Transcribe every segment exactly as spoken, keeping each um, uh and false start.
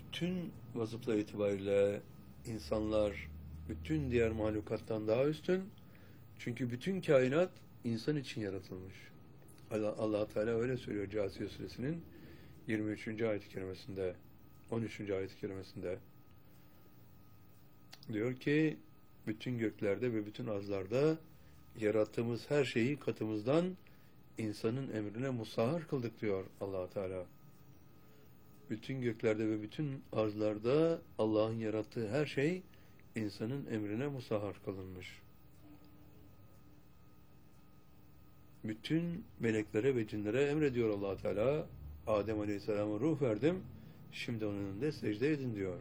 bütün vasıflar itibariyle insanlar bütün diğer mahlukattan daha üstün. Çünkü bütün kainat insan için yaratılmış. Allah, Allah Teala öyle söylüyor Câsiye Suresinin yirmi üçüncü ayet-i kerimesinde, on üçüncü ayet-i kerimesinde. Diyor ki, bütün göklerde ve bütün arzlarda yarattığımız her şeyi katımızdan insanın emrine musahhar kıldık diyor Allah Teala. Bütün göklerde ve bütün arzlarda Allah'ın yarattığı her şey insanın emrine musahhar kılınmış. Bütün meleklere ve cinlere emrediyor Allah Teala. Adem Aleyhisselam'a ruh verdim, şimdi onun önünde secde edin diyor.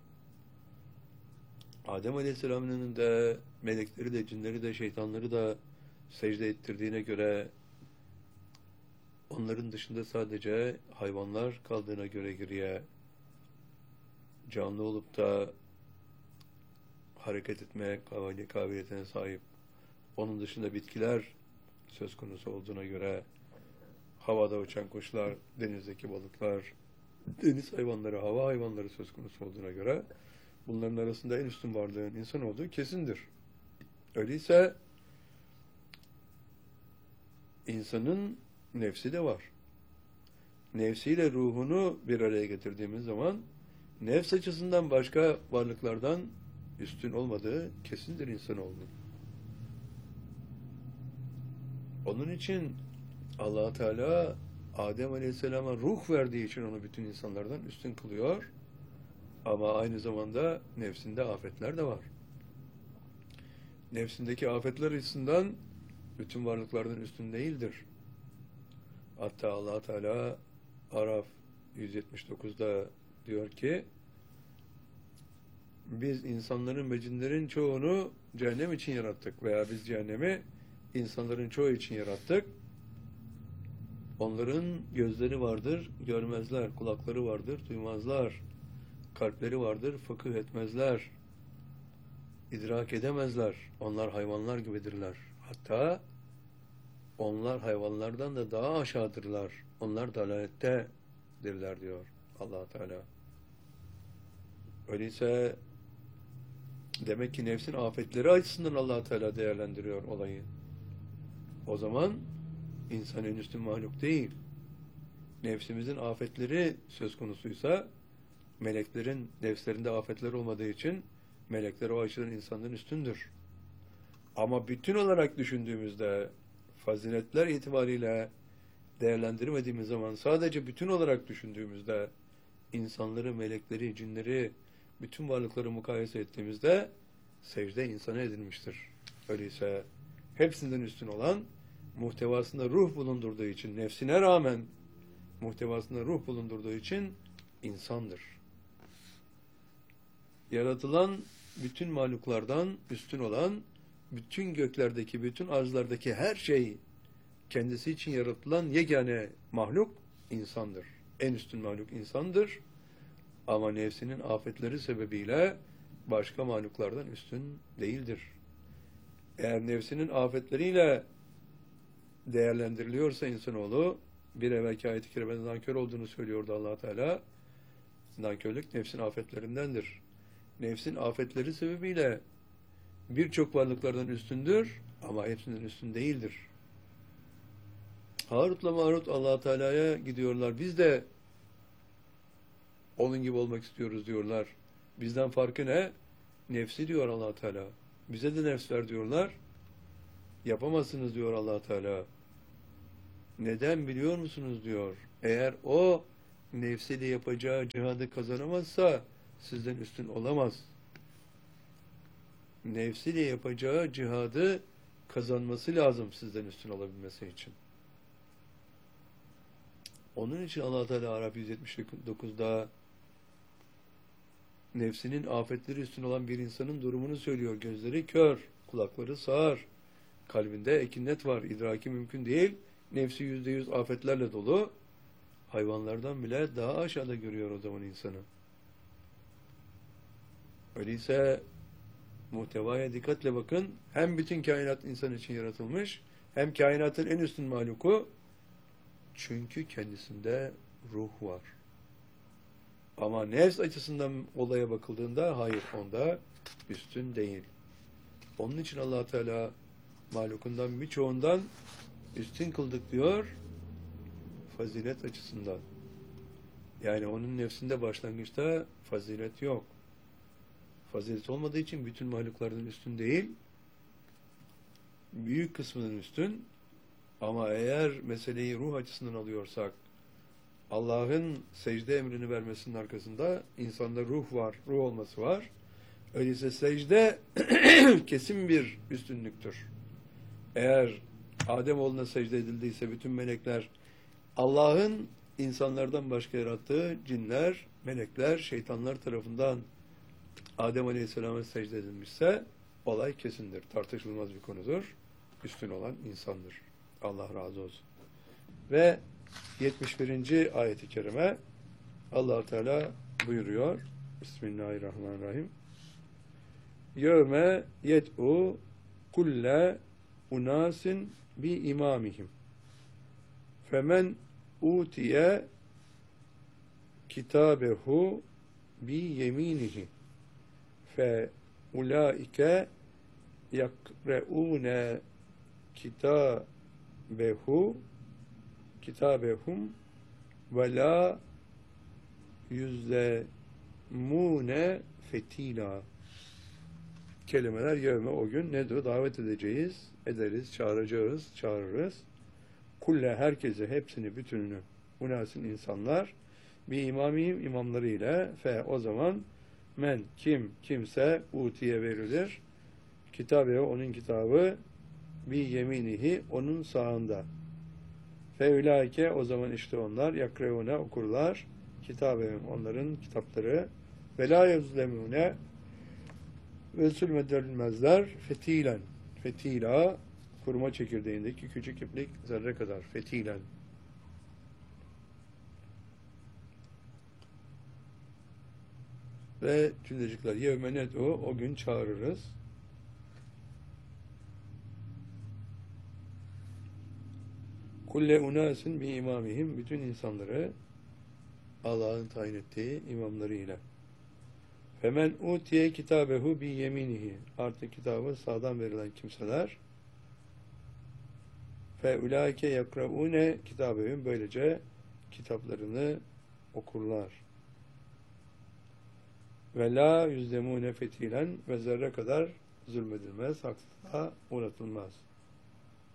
Adem Aleyhisselam'ın önünde melekleri de, cinleri de, şeytanları da secde ettirdiğine göre onların dışında sadece hayvanlar kaldığına göre geriye, canlı olup da hareket etmeye kabiliyetine sahip, onun dışında bitkiler söz konusu olduğuna göre, havada uçan kuşlar, denizdeki balıklar, deniz hayvanları, hava hayvanları söz konusu olduğuna göre bunların arasında en üstün varlığın insan olduğu kesindir. Öyleyse insanın nefsi de var. Nefsiyle ruhunu bir araya getirdiğimiz zaman nefs açısından başka varlıklardan üstün olmadığı kesindir insanoğlunun. Onun için Allah Teala Adem Aleyhisselam'a ruh verdiği için onu bütün insanlardan üstün kılıyor. Ama aynı zamanda nefsinde afetler de var. Nefsindeki afetler açısından bütün varlıklardan üstün değildir. Hatta Allah Teala Araf yüz yetmiş dokuzda diyor ki, biz insanların ve cinlerin çoğunu cehennem için yarattık veya biz cehennemi insanların çoğu için yarattık. Onların gözleri vardır, görmezler, kulakları vardır, duymazlar, kalpleri vardır, fıkıh etmezler, idrak edemezler. Onlar hayvanlar gibidirler. Hatta onlar hayvanlardan da daha aşağıdırlar. Onlar dalalettedirler diyor Allah Teala. Öyleyse demek ki nefsin afetleri açısından Allah Teala değerlendiriyor olayı. O zaman insan en üstün mahluk değil. Nefsimizin afetleri söz konusuysa, meleklerin nefslerinde afetler olmadığı için melekler o açıdan insandan üstündür. Ama bütün olarak düşündüğümüzde, faziletler itibariyle değerlendirmediğimiz zaman, sadece bütün olarak düşündüğümüzde, insanları, melekleri, cinleri, bütün varlıkları mukayese ettiğimizde secde insana edilmiştir. Öyleyse hepsinden üstün olan, muhtevasında ruh bulundurduğu için, nefsine rağmen muhtevasında ruh bulundurduğu için insandır. Yaratılan bütün mahluklardan üstün olan, bütün göklerdeki, bütün arzlardaki her şey kendisi için yaratılan yegane mahluk insandır. En üstün mahluk insandır. Ama nefsinin afetleri sebebiyle başka mahluklardan üstün değildir. Eğer nefsinin afetleriyle değerlendiriliyorsa insanoğlu, bir evvelki ayet-i kerimede nankör olduğunu söylüyordu Allah Teala. Nankörlük nefsin afetlerindendir. Nefsin afetleri sebebiyle birçok varlıklardan üstündür ama hepsinden üstün değildir. Harut'la Marut Allah Teala'ya gidiyorlar. Biz de onun gibi olmak istiyoruz diyorlar. Bizden farkı ne? Nefsi diyor Allah Teala. Bize de nefs ver diyorlar. Yapamazsınız diyor Allah Teala. Neden biliyor musunuz diyor. Eğer o nefsiyle yapacağı cihadı kazanamazsa sizden üstün olamaz. Nefsiyle yapacağı cihadı kazanması lazım sizden üstün olabilmesi için. Onun için Allah Teala Araf yüz yetmiş dokuzda nefsinin afetleri üstün olan bir insanın durumunu söylüyor. Gözleri kör, kulakları sağır, kalbinde ekinnet var, idraki mümkün değil. Nefsi yüzde yüz afetlerle dolu. Hayvanlardan bile daha aşağıda görüyor o zaman insanı. Öyleyse muhtevaya dikkatle bakın. Hem bütün kainat insan için yaratılmış, hem kainatın en üstün mahluku, çünkü kendisinde ruh var. Ama nefs açısından olaya bakıldığında hayır, onda üstün değil. Onun için Allah Teala mahlukundan birçoğundan üstün kıldık diyor, fazilet açısından. Yani onun nefsinde başlangıçta fazilet yok. Fazilet olmadığı için bütün mahluklardan üstün değil, büyük kısmının üstün. Ama eğer meseleyi ruh açısından alıyorsak, Allah'ın secde emrini vermesinin arkasında insanda ruh var, ruh olması var. Öyleyse secde kesin bir üstünlüktür. Eğer Ademoğluna secde edildiyse bütün melekler, Allah'ın insanlardan başka yarattığı cinler, melekler, şeytanlar tarafından Adem Aleyhisselam'a secde edilmişse olay kesindir. Tartışılmaz bir konudur. Üstün olan insandır. Allah razı olsun. Ve yetmiş birinci ayet-i kerime Allah Teala buyuruyor. Bismillahirrahmanirrahim. Yevme yed'u kulle unasin bi imamihim. Femen utiye kitabehu bi yeminihi. Fe ulaike yakreune kitabehu kitabehum ve la yüzlemune fetila. Kelimeler yevme o gün nedir? Davet edeceğiz, ederiz, çağıracağız, çağırırız. Kulle herkese, hepsini, bütününü, unasin insanlar, bir imamiyim imamları ile fe o zaman men kim kimse utiye verilir. Kitabe onun kitabı bi yeminihi onun sağında. Fe ulaike o zaman işte onlar yakreune okurlar. Kitabe onların kitapları. Ve la yuzlemune ve zulmedilmezler fetilen. Fetila kurma çekirdeğindeki küçük iplik zerre kadar. Fetilen. Ve cümlecikler yevme ned'u o gün çağırırız. Kulle unasin bi imamihim bütün insanları Allah'ın tayin ettiği imamlarıyla. Femen utiye kitabehu bi yeminihi artık kitabı sağdan verilen kimseler fe ulaike yakraune kitabehum böylece kitaplarını okurlar. Ve la yüzlemune fetilen ve zerre kadar zulmedilmez, haksızlığa uğratılmaz.